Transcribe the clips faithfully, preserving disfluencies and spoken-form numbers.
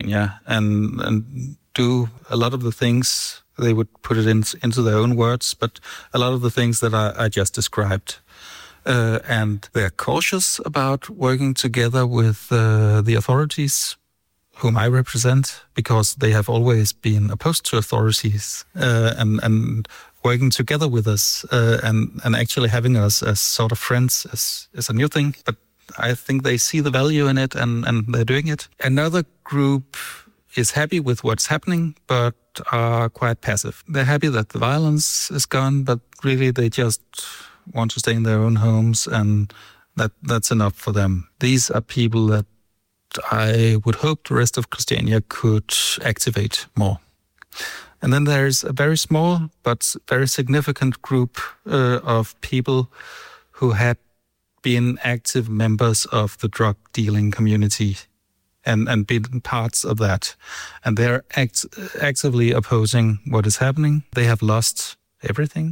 Christiania and and do a lot of the things. They would put it in, into their own words, but a lot of the things that I, I just described. Uh, and they're cautious about working together with uh, the authorities whom I represent, because they have always been opposed to authorities uh, and, and working together with us uh, and, and actually having us as sort of friends is, is a new thing. But I think they see the value in it and, and they're doing it. Another group is happy with what's happening, but are quite passive. They're happy that the violence is gone, but really they just want to stay in their own homes, and that that's enough for them. These are people that I would hope the rest of Christiania could activate more. And then there's a very small but very significant group uh, of people who had been active members of the drug dealing community and, and been parts of that. And they're act- actively opposing what is happening. They have lost everything.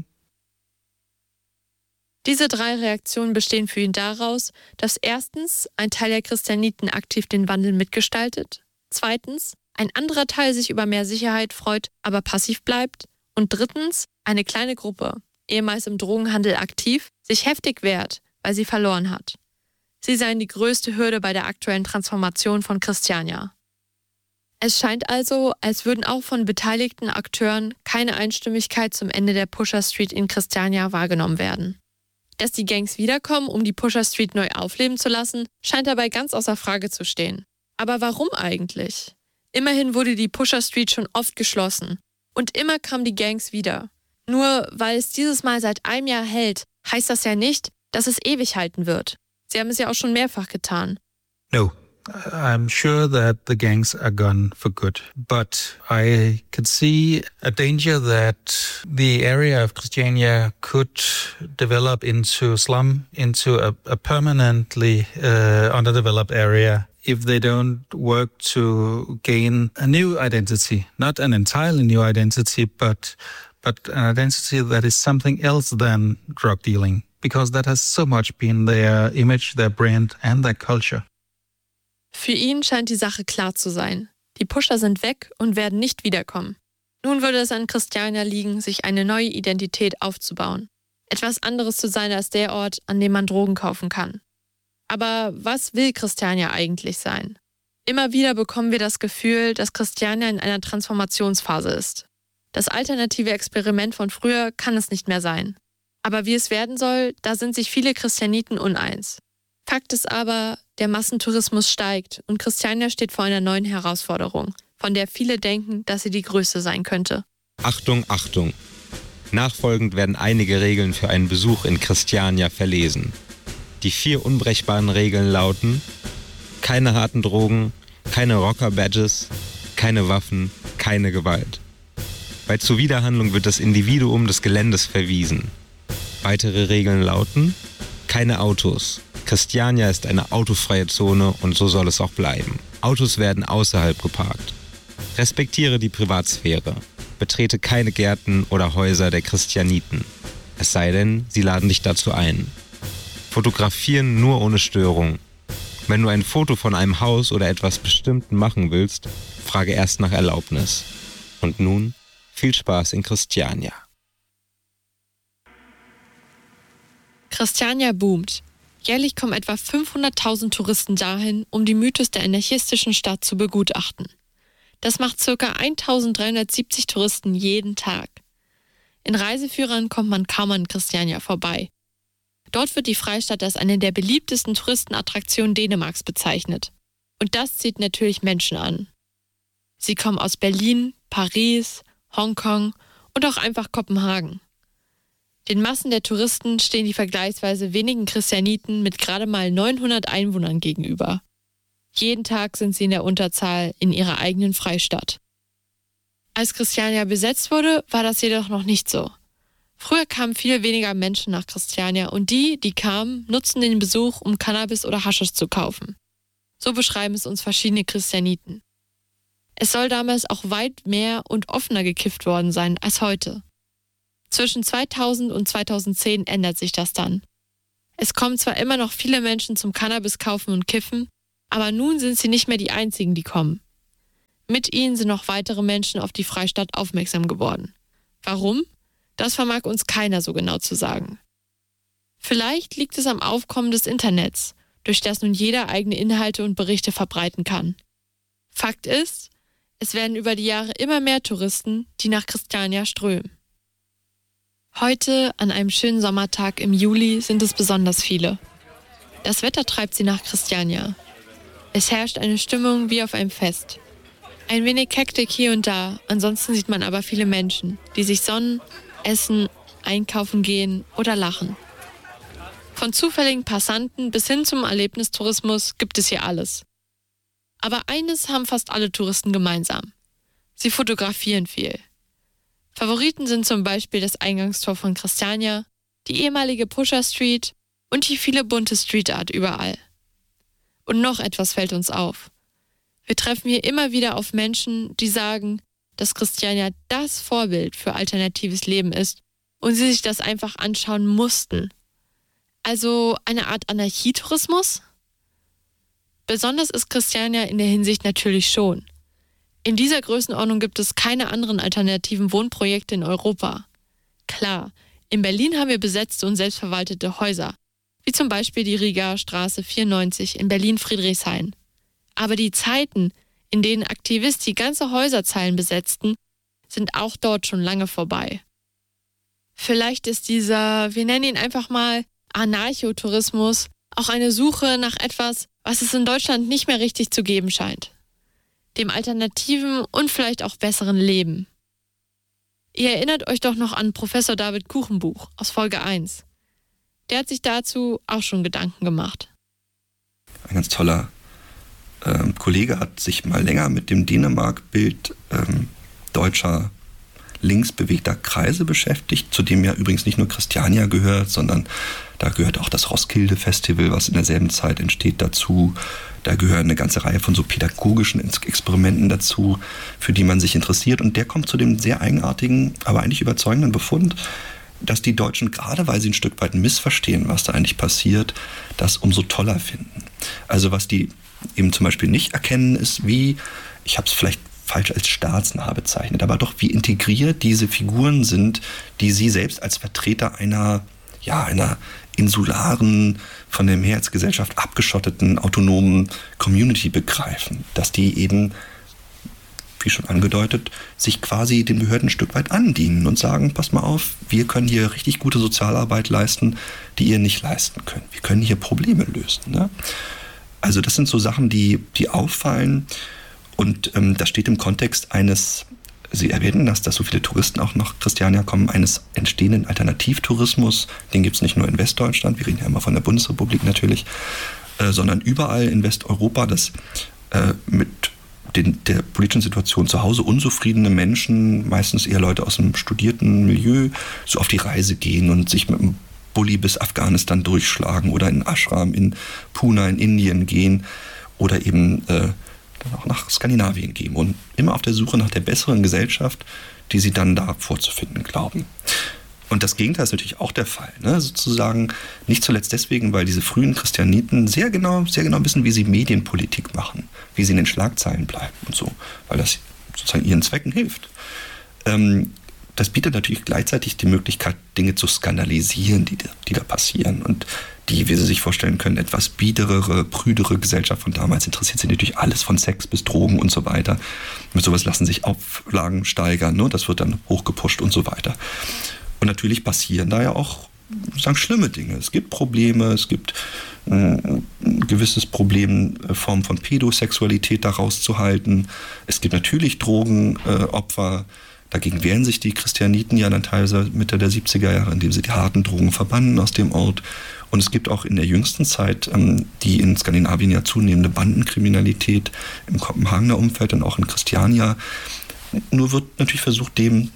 Diese drei Reaktionen bestehen für ihn daraus, dass erstens ein Teil der Christianiten aktiv den Wandel mitgestaltet, zweitens ein anderer Teil sich über mehr Sicherheit freut, aber passiv bleibt und drittens eine kleine Gruppe, ehemals im Drogenhandel aktiv, sich heftig wehrt, weil sie verloren hat. Sie seien die größte Hürde bei der aktuellen Transformation von Christiania. Es scheint also, als würden auch von beteiligten Akteuren keine Einstimmigkeit zum Ende der Pusher Street in Christiania wahrgenommen werden. Dass die Gangs wiederkommen, um die Pusher Street neu aufleben zu lassen, scheint dabei ganz außer Frage zu stehen. Aber warum eigentlich? Immerhin wurde die Pusher Street schon oft geschlossen. Und immer kamen die Gangs wieder. Nur weil es dieses Mal seit einem Jahr hält, heißt das ja nicht, dass es ewig halten wird. Sie haben es ja auch schon mehrfach getan. No. I'm sure that the gangs are gone for good, but I could see a danger that the area of Christiania could develop into slum, into a, a permanently uh, underdeveloped area if they don't work to gain a new identity, not an entirely new identity, but but an identity that is something else than drug dealing, because that has so much been their image, their brand and their culture. Für ihn scheint die Sache klar zu sein. Die Pusher sind weg und werden nicht wiederkommen. Nun würde es an Christiania liegen, sich eine neue Identität aufzubauen. Etwas anderes zu sein als der Ort, an dem man Drogen kaufen kann. Aber was will Christiania eigentlich sein? Immer wieder bekommen wir das Gefühl, dass Christiania in einer Transformationsphase ist. Das alternative Experiment von früher kann es nicht mehr sein. Aber wie es werden soll, da sind sich viele Christianiten uneins. Fakt ist aber, der Massentourismus steigt und Christiania steht vor einer neuen Herausforderung, von der viele denken, dass sie die größte sein könnte. Achtung, Achtung! Nachfolgend werden einige Regeln für einen Besuch in Christiania verlesen. Die vier unbrechbaren Regeln lauten: keine harten Drogen, keine Rocker-Badges, keine Waffen, keine Gewalt. Bei Zuwiderhandlung wird das Individuum des Geländes verwiesen. Weitere Regeln lauten: keine Autos. Christiania ist eine autofreie Zone und so soll es auch bleiben. Autos werden außerhalb geparkt. Respektiere die Privatsphäre. Betrete keine Gärten oder Häuser der Christianiten. Es sei denn, sie laden dich dazu ein. Fotografieren nur ohne Störung. Wenn du ein Foto von einem Haus oder etwas Bestimmten machen willst, frage erst nach Erlaubnis. Und nun viel Spaß in Christiania. Christiania boomt. Jährlich kommen etwa fünfhunderttausend Touristen dahin, um die Mythos der anarchistischen Stadt zu begutachten. Das macht ca. eintausenddreihundertsiebzig Touristen jeden Tag. In Reiseführern kommt man kaum an Christiania vorbei. Dort wird die Freistadt als eine der beliebtesten Touristenattraktionen Dänemarks bezeichnet. Und das zieht natürlich Menschen an. Sie kommen aus Berlin, Paris, Hongkong und auch einfach Kopenhagen. Den Massen der Touristen stehen die vergleichsweise wenigen Christianiten mit gerade mal neunhundert Einwohnern gegenüber. Jeden Tag sind sie in der Unterzahl in ihrer eigenen Freistadt. Als Christiania besetzt wurde, war das jedoch noch nicht so. Früher kamen viel weniger Menschen nach Christiania und die, die kamen, nutzten den Besuch, um Cannabis oder Haschisch zu kaufen. So beschreiben es uns verschiedene Christianiten. Es soll damals auch weit mehr und offener gekifft worden sein als heute. Zwischen zweitausend und zweitausendzehn ändert sich das dann. Es kommen zwar immer noch viele Menschen zum Cannabis kaufen und kiffen, aber nun sind sie nicht mehr die einzigen, die kommen. Mit ihnen sind noch weitere Menschen auf die Freistadt aufmerksam geworden. Warum? Das vermag uns keiner so genau zu sagen. Vielleicht liegt es am Aufkommen des Internets, durch das nun jeder eigene Inhalte und Berichte verbreiten kann. Fakt ist, es werden über die Jahre immer mehr Touristen, die nach Kristiania strömen. Heute, an einem schönen Sommertag im Juli, sind es besonders viele. Das Wetter treibt sie nach Kristiania. Es herrscht eine Stimmung wie auf einem Fest. Ein wenig Hektik hier und da, ansonsten sieht man aber viele Menschen, die sich sonnen, essen, einkaufen gehen oder lachen. Von zufälligen Passanten bis hin zum Erlebnistourismus gibt es hier alles. Aber eines haben fast alle Touristen gemeinsam. Sie fotografieren viel. Favoriten sind zum Beispiel das Eingangstor von Kristiania, die ehemalige Pusher Street und die viele bunte Street Art überall. Und noch etwas fällt uns auf. Wir treffen hier immer wieder auf Menschen, die sagen, dass Kristiania das Vorbild für alternatives Leben ist und sie sich das einfach anschauen mussten. Also eine Art Anarchietourismus? Besonders ist Kristiania in der Hinsicht natürlich schon. In dieser Größenordnung gibt es keine anderen alternativen Wohnprojekte in Europa. Klar, in Berlin haben wir besetzte und selbstverwaltete Häuser, wie zum Beispiel die Rieger Straße vierundneunzig in Berlin-Friedrichshain. Aber die Zeiten, in denen Aktivisten die ganze Häuserzeilen besetzten, sind auch dort schon lange vorbei. Vielleicht ist dieser, wir nennen ihn einfach mal Anarchotourismus, auch eine Suche nach etwas, was es in Deutschland nicht mehr richtig zu geben scheint. Dem alternativen und vielleicht auch besseren Leben. Ihr erinnert euch doch noch an Professor David Kuchenbuch aus Folge eins. Der hat sich dazu auch schon Gedanken gemacht. Ein ganz toller ähm, Kollege hat sich mal länger mit dem Dänemark-Bild ähm, deutscher linksbewegter Kreise beschäftigt, zu dem ja übrigens nicht nur Kristiania gehört, sondern da gehört auch das Roskilde-Festival, was in derselben Zeit entsteht, dazu. Da gehören eine ganze Reihe von so pädagogischen Experimenten dazu, für die man sich interessiert. Und der kommt zu dem sehr eigenartigen, aber eigentlich überzeugenden Befund, dass die Deutschen, gerade weil sie ein Stück weit missverstehen, was da eigentlich passiert, das umso toller finden. Also was die eben zum Beispiel nicht erkennen, ist, wie, ich habe es vielleicht falsch als staatsnah bezeichnet, aber doch wie integriert diese Figuren sind, die sie selbst als Vertreter einer, ja, einer insularen, von der Mehrheitsgesellschaft abgeschotteten, autonomen Community begreifen. Dass die eben, wie schon angedeutet, sich quasi den Behörden ein Stück weit andienen und sagen, pass mal auf, wir können hier richtig gute Sozialarbeit leisten, die ihr nicht leisten könnt. Wir können hier Probleme lösen. Ne? Also das sind so Sachen, die, die auffallen. Und ähm, das steht im Kontext eines, Sie erwähnen das, dass so viele Touristen auch nach Kristiania kommen, eines entstehenden Alternativtourismus. Den gibt es nicht nur in Westdeutschland, wir reden ja immer von der Bundesrepublik natürlich, äh, sondern überall in Westeuropa, dass äh, mit den, der politischen Situation zu Hause unzufriedene Menschen, meistens eher Leute aus einem studierten Milieu, so auf die Reise gehen und sich mit einem Bulli bis Afghanistan durchschlagen oder in Ashram in Pune in Indien gehen oder eben äh, dann auch nach Skandinavien gehen und immer auf der Suche nach der besseren Gesellschaft, die sie dann da vorzufinden glauben. Und das Gegenteil ist natürlich auch der Fall, ne? Sozusagen nicht zuletzt deswegen, weil diese frühen Christianiten sehr genau, sehr genau wissen, wie sie Medienpolitik machen, wie sie in den Schlagzeilen bleiben und so, weil das sozusagen ihren Zwecken hilft. Ähm, das bietet natürlich gleichzeitig die Möglichkeit, Dinge zu skandalisieren, die, die da passieren. Und die, wie Sie sich vorstellen können, etwas biederere, prüdere Gesellschaft von damals interessiert sich natürlich alles von Sex bis Drogen und so weiter. Mit sowas lassen sich Auflagen steigern, ne? Das wird dann hochgepusht und so weiter. Und natürlich passieren da ja auch, sagen, schlimme Dinge. Es gibt Probleme, es gibt äh, ein gewisses Problem, äh, Form von Pädosexualität da rauszuhalten. Es gibt natürlich Drogenopfer. Äh, Dagegen wehren sich die Christianiten ja dann teilweise Mitte der siebziger Jahre, indem sie die harten Drogen verbannen aus dem Ort. Und es gibt auch in der jüngsten Zeit ähm, die in Skandinavien ja zunehmende Bandenkriminalität im Kopenhagener Umfeld und auch in Kristiania. Nur wird natürlich versucht, dem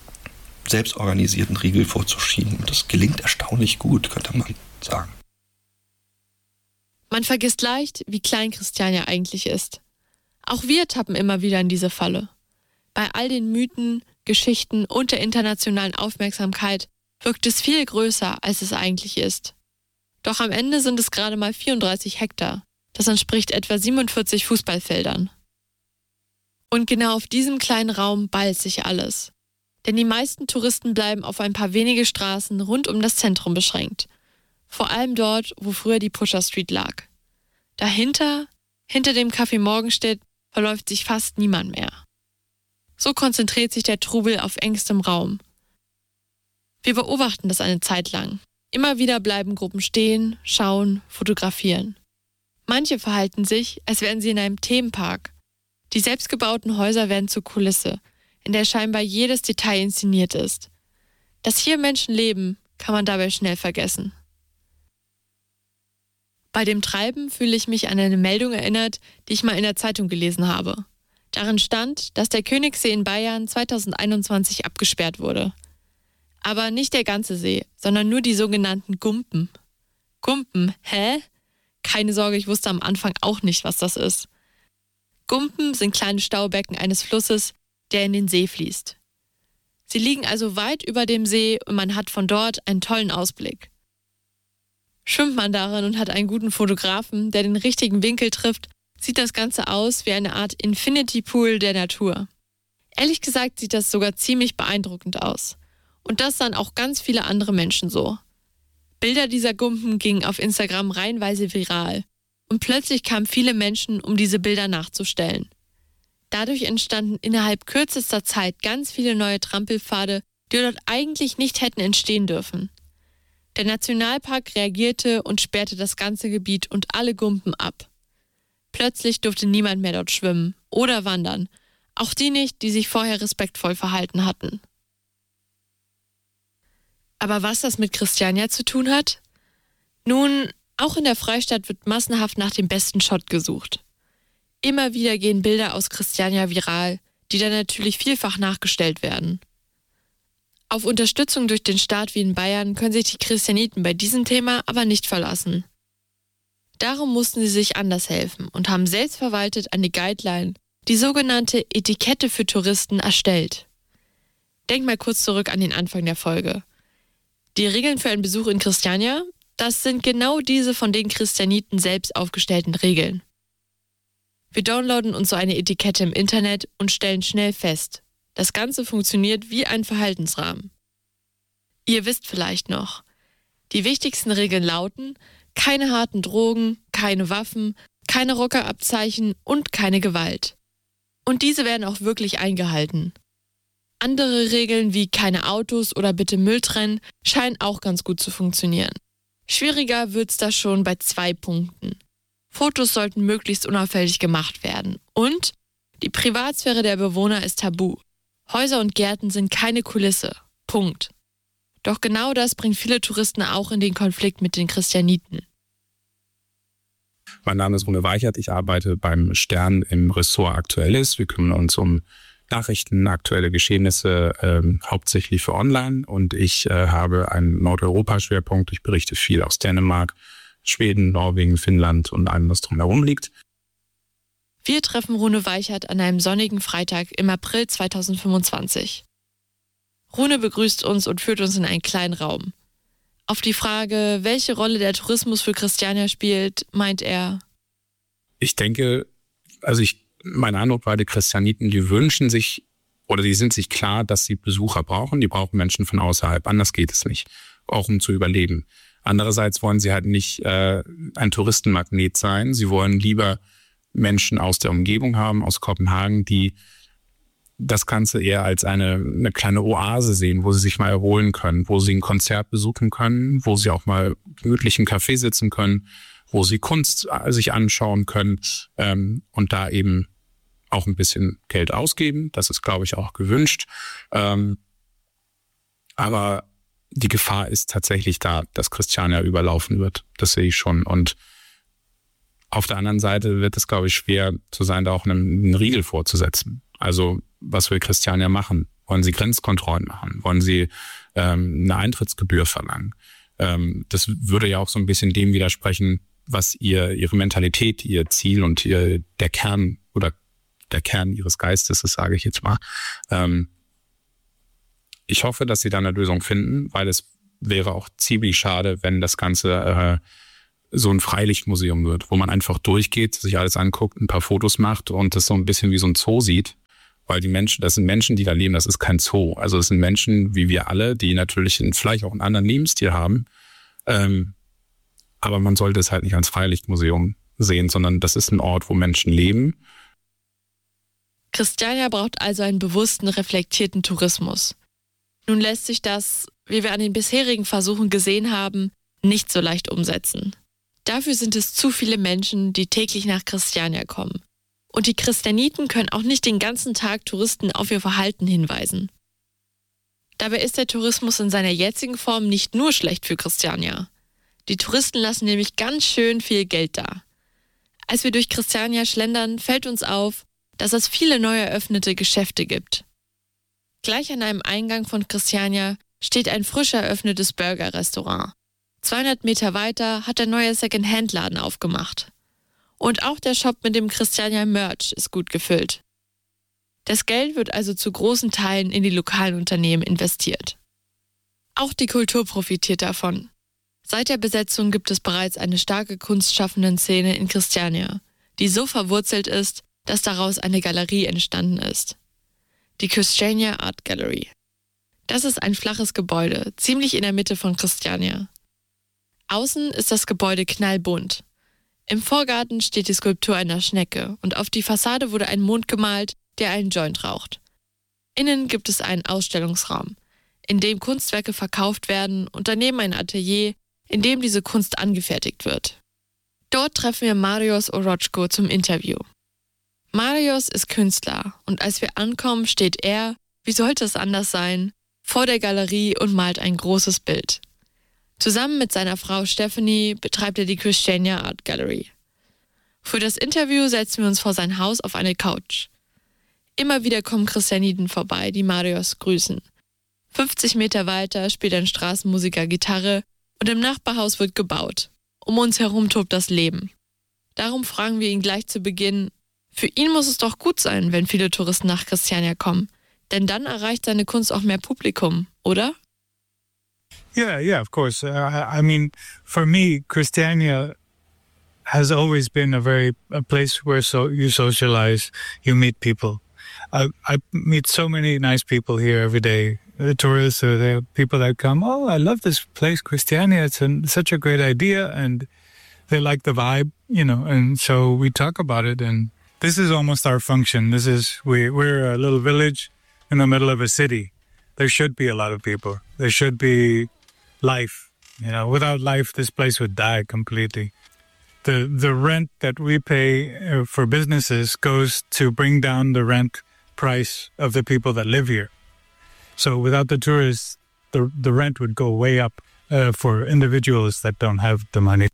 selbstorganisierten Riegel vorzuschieben. Und das gelingt erstaunlich gut, könnte man sagen. Man vergisst leicht, wie klein Kristiania eigentlich ist. Auch wir tappen immer wieder in diese Falle. Bei all den Mythen, Geschichten und der internationalen Aufmerksamkeit wirkt es viel größer, als es eigentlich ist. Doch am Ende sind es gerade mal vierunddreißig Hektar. Das entspricht etwa siebenundvierzig Fußballfeldern. Und genau auf diesem kleinen Raum ballt sich alles. Denn die meisten Touristen bleiben auf ein paar wenige Straßen rund um das Zentrum beschränkt. Vor allem dort, wo früher die Pusher Street lag. Dahinter, hinter dem Café Morgenstedt, verläuft sich fast niemand mehr. So konzentriert sich der Trubel auf engstem Raum. Wir beobachten das eine Zeit lang. Immer wieder bleiben Gruppen stehen, schauen, fotografieren. Manche verhalten sich, als wären sie in einem Themenpark. Die selbstgebauten Häuser werden zur Kulisse, in der scheinbar jedes Detail inszeniert ist. Dass hier Menschen leben, kann man dabei schnell vergessen. Bei dem Treiben fühle ich mich an eine Meldung erinnert, die ich mal in der Zeitung gelesen habe. Darin stand, dass der Königssee in Bayern zweitausendeinundzwanzig abgesperrt wurde. Aber nicht der ganze See, sondern nur die sogenannten Gumpen. Gumpen, hä? Keine Sorge, ich wusste am Anfang auch nicht, was das ist. Gumpen sind kleine Staubecken eines Flusses, der in den See fließt. Sie liegen also weit über dem See und man hat von dort einen tollen Ausblick. Schwimmt man darin und hat einen guten Fotografen, der den richtigen Winkel trifft, sieht das Ganze aus wie eine Art Infinity Pool der Natur. Ehrlich gesagt sieht das sogar ziemlich beeindruckend aus. Und das sahen auch ganz viele andere Menschen so. Bilder dieser Gumpen gingen auf Instagram reihenweise viral. Und plötzlich kamen viele Menschen, um diese Bilder nachzustellen. Dadurch entstanden innerhalb kürzester Zeit ganz viele neue Trampelpfade, die dort eigentlich nicht hätten entstehen dürfen. Der Nationalpark reagierte und sperrte das ganze Gebiet und alle Gumpen ab. Plötzlich durfte niemand mehr dort schwimmen oder wandern, auch die nicht, die sich vorher respektvoll verhalten hatten. Aber was das mit Christiania zu tun hat? Nun, auch in der Freistadt wird massenhaft nach dem besten Shot gesucht. Immer wieder gehen Bilder aus Christiania viral, die dann natürlich vielfach nachgestellt werden. Auf Unterstützung durch den Staat wie in Bayern können sich die Christianiten bei diesem Thema aber nicht verlassen. Darum mussten sie sich anders helfen und haben selbstverwaltet eine Guideline, die sogenannte Etikette für Touristen, erstellt. Denk mal kurz zurück an den Anfang der Folge. Die Regeln für einen Besuch in Christiania, das sind genau diese von den Christianiten selbst aufgestellten Regeln. Wir downloaden uns so eine Etikette im Internet und stellen schnell fest, das Ganze funktioniert wie ein Verhaltensrahmen. Ihr wisst vielleicht noch, die wichtigsten Regeln lauten: keine harten Drogen, keine Waffen, keine Rockerabzeichen und keine Gewalt. Und diese werden auch wirklich eingehalten. Andere Regeln wie keine Autos oder bitte Müll trennen scheinen auch ganz gut zu funktionieren. Schwieriger wird's da schon bei zwei Punkten. Fotos sollten möglichst unauffällig gemacht werden. Und die Privatsphäre der Bewohner ist tabu. Häuser und Gärten sind keine Kulisse. Punkt. Doch genau das bringt viele Touristen auch in den Konflikt mit den Christianiten. Mein Name ist Rune Weichert, ich arbeite beim Stern im Ressort Aktuelles. Wir kümmern uns um Nachrichten, aktuelle Geschehnisse, ähm, hauptsächlich für online. Und ich äh, habe einen Nordeuropa-Schwerpunkt. Ich berichte viel aus Dänemark, Schweden, Norwegen, Finnland und allem, was drumherum liegt. Wir treffen Rune Weichert an einem sonnigen Freitag im April zweitausendfünfundzwanzig. Rune begrüßt uns und führt uns in einen kleinen Raum. Auf die Frage, welche Rolle der Tourismus für Christiania spielt, meint er: Ich denke, also ich, mein Eindruck war, die Christianiten, die wünschen sich oder die sind sich klar, dass sie Besucher brauchen. Die brauchen Menschen von außerhalb. Anders geht es nicht, auch um zu überleben. Andererseits wollen sie halt nicht äh, ein Touristenmagnet sein. Sie wollen lieber Menschen aus der Umgebung haben, aus Kopenhagen, die das Ganze eher als eine, eine kleine Oase sehen, wo sie sich mal erholen können, wo sie ein Konzert besuchen können, wo sie auch mal gemütlich im Café sitzen können, wo sie Kunst sich anschauen können ähm, und da eben auch ein bisschen Geld ausgeben. Das ist, glaube ich, auch gewünscht. Ähm, aber die Gefahr ist tatsächlich da, dass Christiania überlaufen wird. Das sehe ich schon. Und auf der anderen Seite wird es, glaube ich, schwer zu sein, da auch einen, einen Riegel vorzusetzen. Also was will Christiania machen? Wollen sie Grenzkontrollen machen? Wollen sie ähm, eine Eintrittsgebühr verlangen? Ähm, das würde ja auch so ein bisschen dem widersprechen, was ihr ihre Mentalität, ihr Ziel und ihr, der Kern oder der Kern ihres Geistes ist, sage ich jetzt mal. Ähm, ich hoffe, dass sie da eine Lösung finden, weil es wäre auch ziemlich schade, wenn das Ganze äh, so ein Freilichtmuseum wird, wo man einfach durchgeht, sich alles anguckt, ein paar Fotos macht und das so ein bisschen wie so ein Zoo sieht. Weil die Menschen, das sind Menschen, die da leben, das ist kein Zoo. Also es sind Menschen, wie wir alle, die natürlich einen, vielleicht auch einen anderen Lebensstil haben. Ähm, aber man sollte es halt nicht als Freilichtmuseum sehen, sondern das ist ein Ort, wo Menschen leben. Christiania braucht also einen bewussten, reflektierten Tourismus. Nun lässt sich das, wie wir an den bisherigen Versuchen gesehen haben, nicht so leicht umsetzen. Dafür sind es zu viele Menschen, die täglich nach Christiania kommen. Und die Christianiten können auch nicht den ganzen Tag Touristen auf ihr Verhalten hinweisen. Dabei ist der Tourismus in seiner jetzigen Form nicht nur schlecht für Christiania. Die Touristen lassen nämlich ganz schön viel Geld da. Als wir durch Christiania schlendern, fällt uns auf, dass es viele neu eröffnete Geschäfte gibt. Gleich an einem Eingang von Christiania steht ein frisch eröffnetes Burger-Restaurant. zweihundert Meter weiter hat der neue Second-Hand-Laden aufgemacht. Und auch der Shop mit dem Christiania-Merch ist gut gefüllt. Das Geld wird also zu großen Teilen in die lokalen Unternehmen investiert. Auch die Kultur profitiert davon. Seit der Besetzung gibt es bereits eine starke kunstschaffenden Szene in Christiania, die so verwurzelt ist, dass daraus eine Galerie entstanden ist. Die Christiania Art Gallery. Das ist ein flaches Gebäude, ziemlich in der Mitte von Christiania. Außen ist das Gebäude knallbunt. Im Vorgarten steht die Skulptur einer Schnecke und auf die Fassade wurde ein Mond gemalt, der einen Joint raucht. Innen gibt es einen Ausstellungsraum, in dem Kunstwerke verkauft werden und daneben ein Atelier, in dem diese Kunst angefertigt wird. Dort treffen wir Mariusz Oroczko zum Interview. Mariusz ist Künstler und als wir ankommen, steht er, wie sollte es anders sein, vor der Galerie und malt ein großes Bild. Zusammen mit seiner Frau Stephanie betreibt er die Christiania Art Gallery. Für das Interview setzen wir uns vor sein Haus auf eine Couch. Immer wieder kommen Christianiten vorbei, die Mariusz grüßen. fünfzig Meter weiter spielt ein Straßenmusiker Gitarre und im Nachbarhaus wird gebaut. Um uns herum tobt das Leben. Darum fragen wir ihn gleich zu Beginn, für ihn muss es doch gut sein, wenn viele Touristen nach Christiania kommen. Denn dann erreicht seine Kunst auch mehr Publikum, oder? Yeah, yeah, of course. Uh, I mean, for me, Christiania has always been a very a place where so you socialize, you meet people. I, I meet so many nice people here every day. The tourists or the people that come, oh, I love this place, Christiania. It's an, such a great idea, and they like the vibe, you know. And so we talk about it, and this is almost our function. This is we we're a little village in the middle of a city. There should be a lot of people. There should be life. You know, without life, this place would die completely. The the rent that we pay uh, for businesses goes to bring down the rent price of the people that live here. So without the tourists, the the rent would go way up uh, for individuals that don't have the money.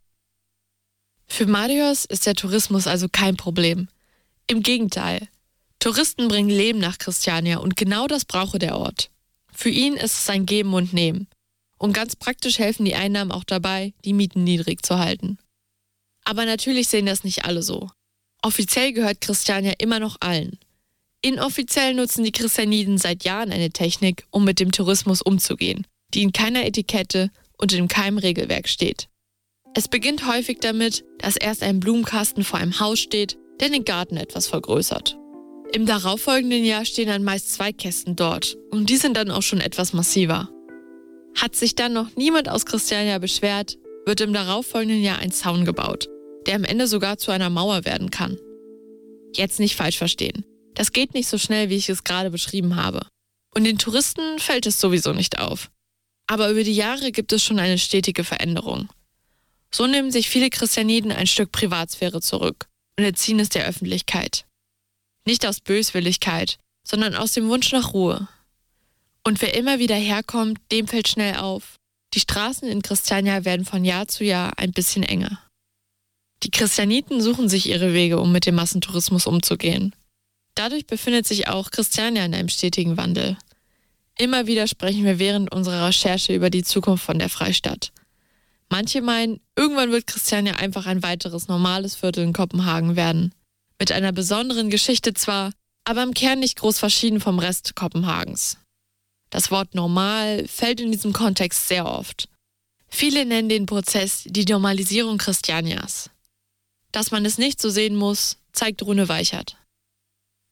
Für Mariusz ist der Tourismus also kein Problem. Im Gegenteil. Touristen bringen Leben nach Christiania und genau das brauche der Ort. Für ihn ist es ein Geben und Nehmen. Und ganz praktisch helfen die Einnahmen auch dabei, die Mieten niedrig zu halten. Aber natürlich sehen das nicht alle so. Offiziell gehört Christiania immer noch allen. Inoffiziell nutzen die Christianiten seit Jahren eine Technik, um mit dem Tourismus umzugehen, die in keiner Etikette und in keinem Regelwerk steht. Es beginnt häufig damit, dass erst ein Blumenkasten vor einem Haus steht, der den Garten etwas vergrößert. Im darauffolgenden Jahr stehen dann meist zwei Kästen dort und die sind dann auch schon etwas massiver. Hat sich dann noch niemand aus Christiania beschwert, wird im darauffolgenden Jahr ein Zaun gebaut, der am Ende sogar zu einer Mauer werden kann. Jetzt nicht falsch verstehen. Das geht nicht so schnell, wie ich es gerade beschrieben habe. Und den Touristen fällt es sowieso nicht auf. Aber über die Jahre gibt es schon eine stetige Veränderung. So nehmen sich viele Christianiten ein Stück Privatsphäre zurück und entziehen es der Öffentlichkeit. Nicht aus Böswilligkeit, sondern aus dem Wunsch nach Ruhe. Und wer immer wieder herkommt, dem fällt schnell auf. Die Straßen in Christiania werden von Jahr zu Jahr ein bisschen enger. Die Christianiten suchen sich ihre Wege, um mit dem Massentourismus umzugehen. Dadurch befindet sich auch Christiania in einem stetigen Wandel. Immer wieder sprechen wir während unserer Recherche über die Zukunft von der Freistadt. Manche meinen, irgendwann wird Christiania einfach ein weiteres normales Viertel in Kopenhagen werden. Mit einer besonderen Geschichte zwar, aber im Kern nicht groß verschieden vom Rest Kopenhagens. Das Wort normal fällt in diesem Kontext sehr oft. Viele nennen den Prozess die Normalisierung Christianias. Dass man es nicht so sehen muss, zeigt Rune Weichert.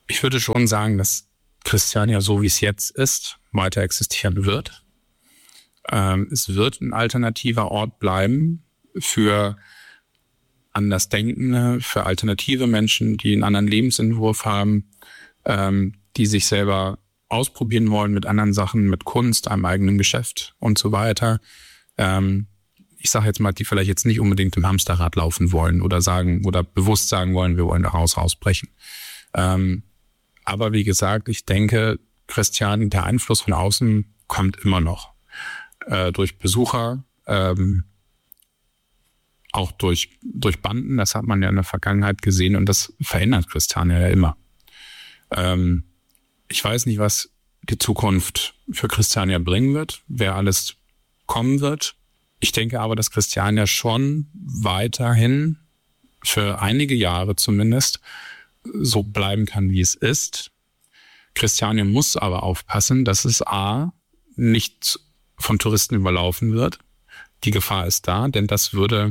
Ich würde schon sagen, dass Christiania, so wie es jetzt ist, weiter existieren wird. Ähm, es wird ein alternativer Ort bleiben für Andersdenkende, für alternative Menschen, die einen anderen Lebensentwurf haben, ähm, die sich selber ausprobieren wollen mit anderen Sachen, mit Kunst, einem eigenen Geschäft und so weiter. Ähm, ich sage jetzt mal, die vielleicht jetzt nicht unbedingt im Hamsterrad laufen wollen oder sagen oder bewusst sagen wollen, wir wollen daraus rausbrechen. Ähm, aber wie gesagt, ich denke, Christian, der Einfluss von außen kommt immer noch. Äh, durch Besucher, ähm, auch durch, durch Banden, das hat man ja in der Vergangenheit gesehen und das verändert Christiania ja immer. Ähm, ich weiß nicht, was die Zukunft für Christiania bringen wird, wer alles kommen wird. Ich denke aber, dass Christiania schon weiterhin für einige Jahre zumindest so bleiben kann, wie es ist. Christiania muss aber aufpassen, dass es A, nicht von Touristen überlaufen wird. Die Gefahr ist da, denn das würde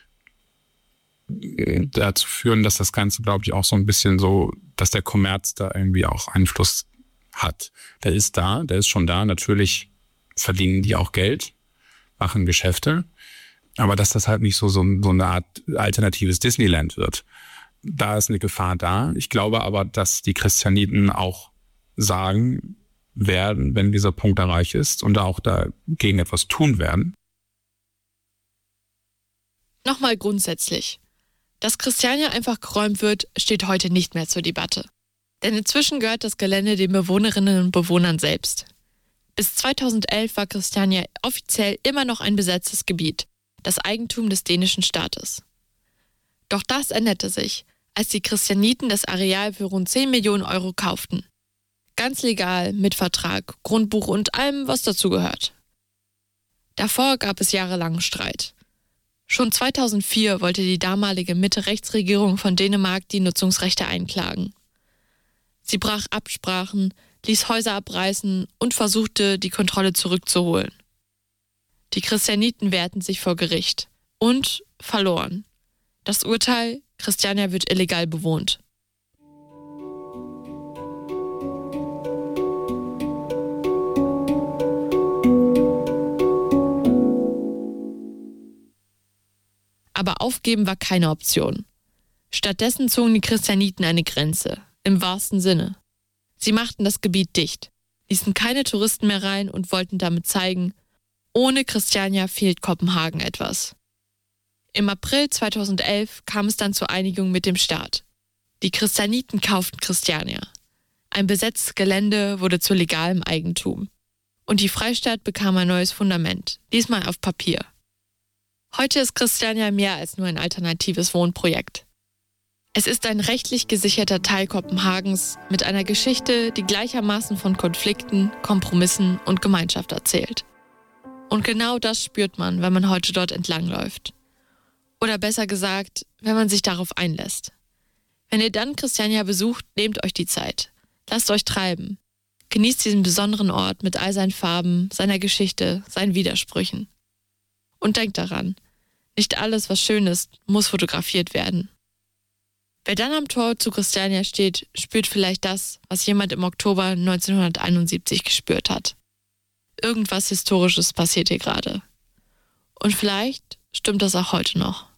dazu führen, dass das Ganze, glaube ich, auch so ein bisschen so, dass der Kommerz da irgendwie auch Einfluss hat. Der ist da, der ist schon da. Natürlich verdienen die auch Geld, machen Geschäfte. Aber dass das halt nicht so, so, so eine Art alternatives Disneyland wird. Da ist eine Gefahr da. Ich glaube aber, dass die Christianiten auch sagen werden, wenn dieser Punkt erreicht ist und auch dagegen etwas tun werden. Nochmal grundsätzlich. Dass Christiania einfach geräumt wird, steht heute nicht mehr zur Debatte. Denn inzwischen gehört das Gelände den Bewohnerinnen und Bewohnern selbst. Bis zweitausendelf war Christiania offiziell immer noch ein besetztes Gebiet, das Eigentum des dänischen Staates. Doch das änderte sich, als die Christianiten das Areal für rund zehn Millionen Euro kauften. Ganz legal, mit Vertrag, Grundbuch und allem, was dazugehört. Davor gab es jahrelangen Streit. Schon zweitausendvier wollte die damalige Mitte-Rechts-Regierung von Dänemark die Nutzungsrechte einklagen. Sie brach Absprachen, ließ Häuser abreißen und versuchte, die Kontrolle zurückzuholen. Die Christianiten wehrten sich vor Gericht und verloren. Das Urteil: Christiania wird illegal bewohnt. Aber aufgeben war keine Option. Stattdessen zogen die Christianiten eine Grenze, im wahrsten Sinne. Sie machten das Gebiet dicht, ließen keine Touristen mehr rein und wollten damit zeigen, ohne Christiania fehlt Kopenhagen etwas. Im April zweitausendelf kam es dann zur Einigung mit dem Staat. Die Christianiten kauften Christiania. Ein besetztes Gelände wurde zu legalem Eigentum. Und die Freistadt bekam ein neues Fundament, diesmal auf Papier. Heute ist Christiania mehr als nur ein alternatives Wohnprojekt. Es ist ein rechtlich gesicherter Teil Kopenhagens mit einer Geschichte, die gleichermaßen von Konflikten, Kompromissen und Gemeinschaft erzählt. Und genau das spürt man, wenn man heute dort entlangläuft. Oder besser gesagt, wenn man sich darauf einlässt. Wenn ihr dann Christiania besucht, nehmt euch die Zeit. Lasst euch treiben. Genießt diesen besonderen Ort mit all seinen Farben, seiner Geschichte, seinen Widersprüchen. Und denkt daran, nicht alles, was schön ist, muss fotografiert werden. Wer dann am Tor zu Christiania steht, spürt vielleicht das, was jemand im Oktober neunzehnhunderteinundsiebzig gespürt hat. Irgendwas Historisches passiert hier gerade. Und vielleicht stimmt das auch heute noch.